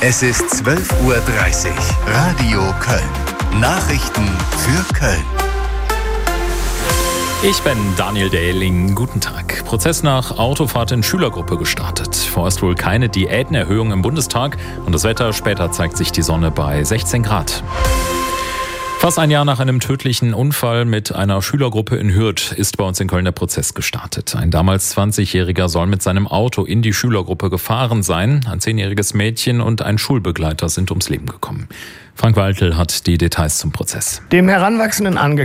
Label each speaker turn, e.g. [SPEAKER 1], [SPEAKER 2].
[SPEAKER 1] Es ist 12:30 Uhr. Radio Köln. Nachrichten für Köln.
[SPEAKER 2] Ich bin Daniel Dehling. Guten Tag. Prozess nach Autofahrt in Schülergruppe gestartet. Vorerst wohl keine Diätenerhöhung im Bundestag und das Wetter, später zeigt sich die Sonne bei 16 Grad. Fast ein Jahr nach einem tödlichen Unfall mit einer Schülergruppe in Hürth ist bei uns in Köln der Prozess gestartet. Ein damals 20-Jähriger soll mit seinem Auto in die Schülergruppe gefahren sein. Ein 10-jähriges Mädchen und ein Schulbegleiter sind ums Leben gekommen. Frank Waltel hat die Details zum Prozess.
[SPEAKER 3] Dem heranwachsenden